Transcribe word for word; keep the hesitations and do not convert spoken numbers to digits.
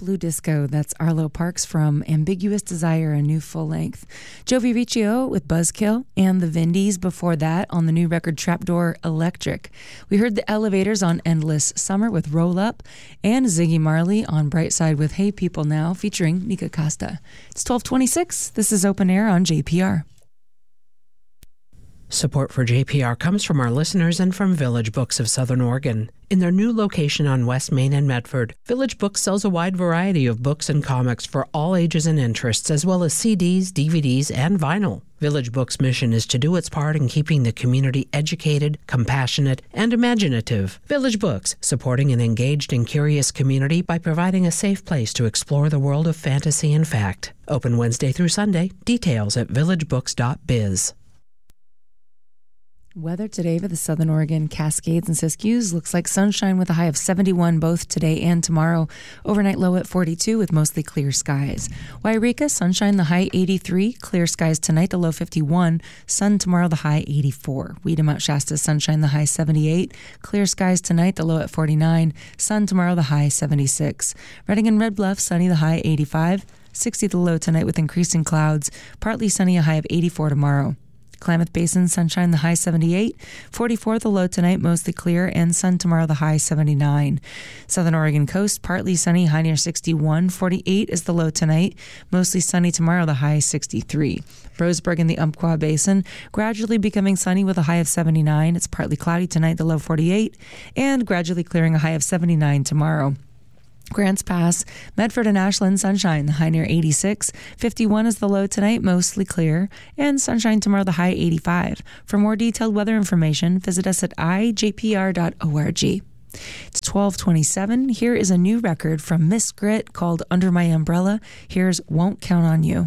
Blue Disco, that's Arlo Parks from Ambiguous Desire, a new full-length. Jovi Riccio with Buzzkill, and the Vindies before that on the new record Trapdoor Electric. We heard the Elevators on Endless Summer with Roll Up, and Ziggy Marley on Brightside with Hey People Now, featuring Nika Costa. It's twelve twenty-six. This is Open Air on J P R. Support for J P R comes from our listeners and from Village Books of Southern Oregon. In their new location on West Main and Medford, Village Books sells a wide variety of books and comics for all ages and interests, as well as C Ds, D V Ds, and vinyl. Village Books' mission is to do its part in keeping the community educated, compassionate, and imaginative. Village Books, supporting an engaged and curious community by providing a safe place to explore the world of fantasy and fact. Open Wednesday through Sunday. Details at village books dot biz. Weather today for the Southern Oregon Cascades and Siskiyous looks like sunshine with a high of seventy-one both today and tomorrow. Overnight low at forty-two with mostly clear skies. Wairika, sunshine, the high eighty-three. Clear skies tonight, the low fifty-one. Sun tomorrow, the high eighty-four. Weeda, Mount Shasta, sunshine, the high seventy-eight. Clear skies tonight, the low at forty-nine. Sun tomorrow, the high seventy-six. Redding and Red Bluff, sunny, the high eighty-five. sixty the low tonight with increasing clouds. Partly sunny, a high of eighty-four tomorrow. Klamath Basin, sunshine, the high seventy-eight. forty-four the low tonight, mostly clear, and sun tomorrow, the high seventy-nine. Southern Oregon coast, partly sunny, high near sixty-one. forty-eight is the low tonight, mostly sunny tomorrow, the high sixty-three. Roseburg in the Umpqua Basin, gradually becoming sunny with a high of seventy-nine. It's partly cloudy tonight, the low forty-eight, and gradually clearing, a high of seventy-nine tomorrow. Grants Pass, Medford and Ashland, sunshine, the high near eighty-six. fifty-one is the low tonight, mostly clear, and sunshine tomorrow, the high eighty-five. For more detailed weather information, visit us at i j p r dot org. It's twelve twenty-seven. Here is a new record from Miss Grit called Under My Umbrella. Here's Won't Count on You.